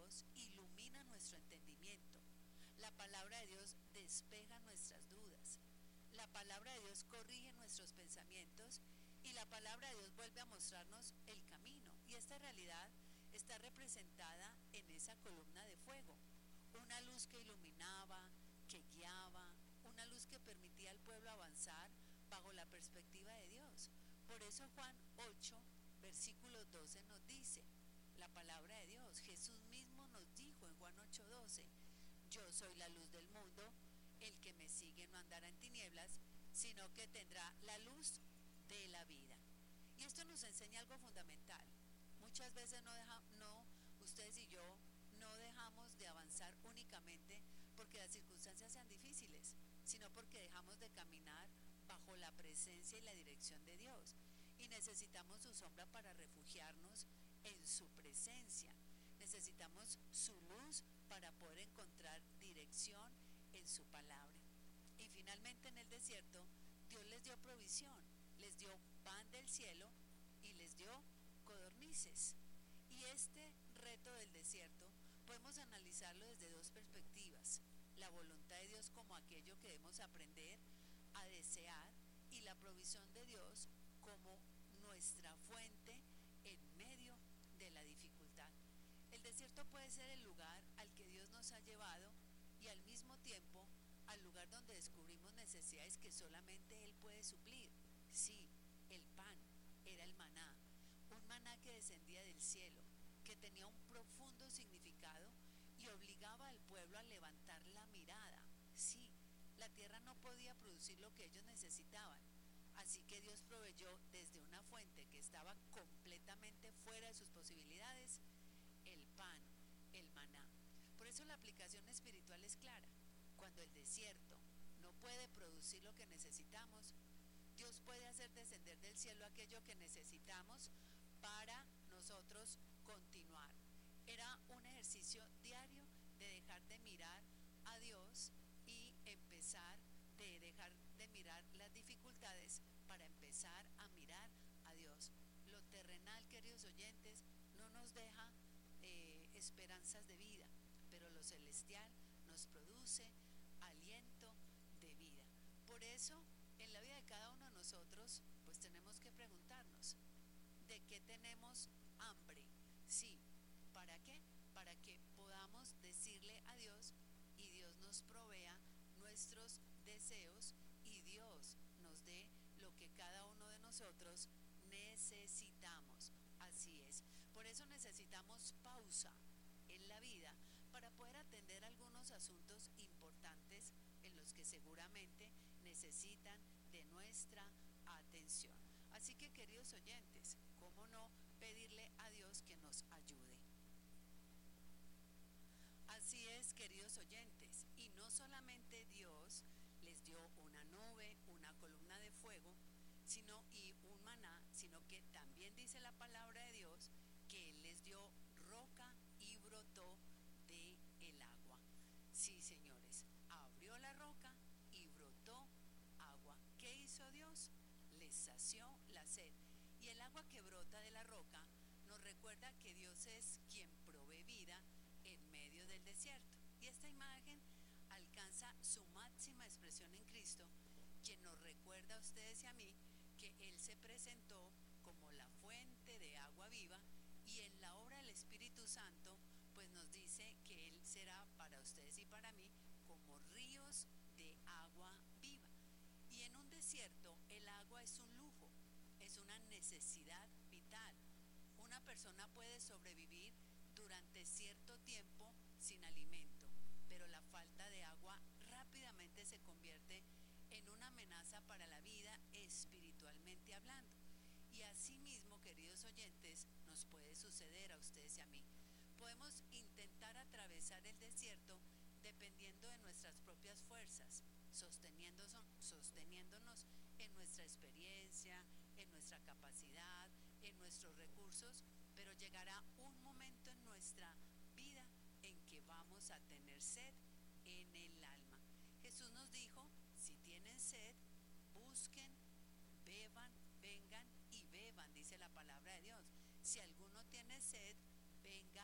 Dios ilumina nuestro entendimiento. La palabra de Dios despeja nuestras dudas. La palabra de Dios corrige nuestros pensamientos y la palabra de Dios vuelve a mostrarnos el camino. Y esta realidad está representada en esa columna de fuego. Una luz que iluminaba, que guiaba, una luz que permitía al pueblo avanzar bajo la perspectiva de Dios. Por eso Juan 8, versículo 12 nos dice, la palabra de Dios, Jesús mismo nos dijo en Juan 8:12, yo soy la luz del mundo, el que me sigue no andará en tinieblas, sino que tendrá la luz de la vida. Y esto nos enseña algo fundamental. Muchas veces ustedes y yo no dejamos de avanzar únicamente porque las circunstancias sean difíciles, sino porque dejamos de caminar bajo la presencia y la dirección de Dios. Y necesitamos su sombra para refugiarnos en su presencia. Necesitamos su luz para poder encontrar dirección en su palabra. Y finalmente en el desierto, Dios les dio provisión, les dio pan del cielo y les dio codornices. Y este reto del desierto podemos analizarlo desde dos perspectivas: la voluntad de Dios como aquello que debemos aprender a desear y la provisión de Dios como nuestra fuente en medio de la dificultad. El desierto puede ser el lugar al que Dios nos ha llevado y al mismo tiempo al lugar donde descubrimos necesidades que solamente Él puede suplir. Sí, el pan era el maná, un maná que descendía del cielo, que tenía un profundo significado y obligaba al pueblo a levantar la mirada. Sí, la tierra no podía producir lo que ellos necesitaban, así que Dios proveyó desde una fuente que estaba completamente fuera de sus posibilidades, el pan, el maná. Por eso la aplicación espiritual es clara. Cuando el desierto no puede producir lo que necesitamos, Dios puede hacer descender del cielo aquello que necesitamos para nosotros continuar. Era un ejercicio diario de dejar de mirar a Dios y dejar de mirar las dificultades para empezar a mirar a Dios. Lo terrenal, queridos oyentes, no nos deja esperanzas de vida, pero lo celestial nos produce aliento de vida. Por eso, en la vida de cada uno de nosotros, pues tenemos que preguntarnos, ¿de qué tenemos hambre? Sí, ¿para qué? Para que podamos decirle a Dios y Dios nos provea nuestros deseos y Dios nos dé lo que cada uno de nosotros necesitamos. Así es. Por eso necesitamos pausa en la vida para poder atender algunos asuntos importantes en los que seguramente necesitan de nuestra atención. Así que, queridos oyentes, ¿cómo no pedirle a Dios que nos ayude? Así es, queridos oyentes, y no solamente Dios les dio una nube, una columna de fuego, y un maná, sino que también dice la palabra de Dios que Él les dio roca y brotó de el agua. Sí, señores, abrió la roca y brotó agua. ¿Qué hizo Dios? Les sació la sed. Y el agua que brota de la roca nos recuerda que Dios es quien provee vida en medio del desierto. Y esta imagen alcanza su máxima expresión en Cristo, quien nos recuerda a ustedes y a mí que Él se presentó como la fuente de agua viva, y en la obra del Espíritu Santo pues nos dice que Él será para ustedes y para mí como ríos de agua viva. Y en un desierto el agua es un lujo, es una necesidad vital. Una persona puede sobrevivir durante cierto tiempo sin alimento, pero la falta de agua rápidamente se convierte en una amenaza para la vida espiritualmente hablando. Y asimismo, queridos oyentes, nos puede suceder a ustedes y a mí. Podemos intentar atravesar el desierto dependiendo de nuestras propias fuerzas, sosteniéndonos en nuestra experiencia, en nuestra capacidad, en nuestros recursos, pero llegará un momento en nuestra vida en que vamos a tener sed en el alma. Jesús nos dijo, si tienen sed, busquen, beban, vengan y beban, dice la palabra de Dios. Si alguno tiene sed, venga